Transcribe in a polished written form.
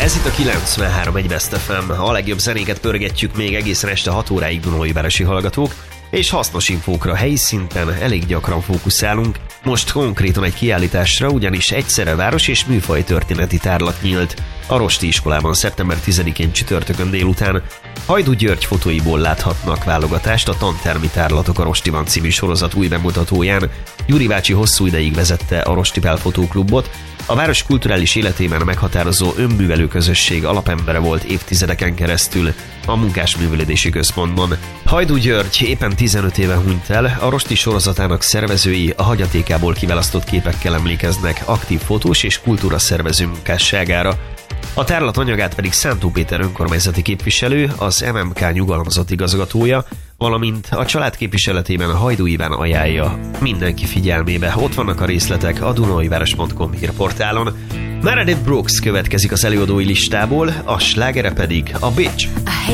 Ez itt a 93.1 Best FM. A legjobb zenéket pörgetjük még egészen este 6 óráig, Dunaújvárosi hallgatók, és hasznos infókra helyi szinten elég gyakran fókuszálunk. Most konkrétan egy kiállításra, ugyanis egyszerre város és műfaj történeti tárlat nyílt a Rosti iskolában szeptember 10-én csütörtökön délután. Hajdú György fotóiból láthatnak válogatást a Tantermi tárlatok a Rostiban című sorozat új bemutatóján. Gyuri bácsi hosszú ideig vezette a Rostipál fotóklubot, a város kulturális életében meghatározó önművelő közösség alapembere volt évtizedeken keresztül a Munkásművelődési Központban. Hajdú György éppen 15 éve hunyt el, a Rosti sorozatának szervezői a hagyatékából kiválasztott képekkel emlékeznek aktív fotós és kultúra szervező munkásságára. A tárlat anyagát pedig Szántó Péter önkormányzati képviselő, az MMK nyugalmazott igazgatója, valamint a család képviseletében a Hajdú Iván ajánlja mindenki figyelmébe. Ott vannak a részletek a dunaújváros.com hírportálon. Meredith Brooks következik az előadói listából, a slágere pedig a Bitch.